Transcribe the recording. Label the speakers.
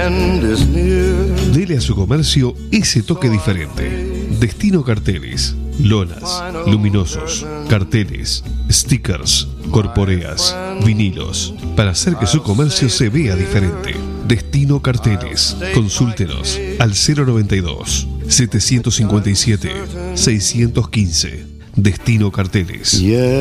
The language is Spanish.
Speaker 1: Dele a su comercio ese toque diferente. Destino Carteles. Lonas, luminosos, carteles, stickers, corporeas, vinilos, para hacer que su comercio se vea diferente. Destino Carteles. Consúltenos al 092 757 615. Destino Carteles.